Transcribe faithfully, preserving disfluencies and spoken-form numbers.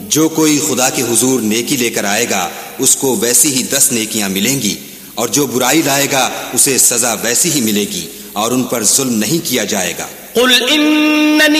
जो कोई खुदा के हुजूर नेकी लेकर आएगा उसको वैसी ही दस नेकियां मिलेंगी, और जो बुराई लाएगा उसे सजा वैसी ही मिलेगी, और उन पर जुल्म नहीं किया जाएगा।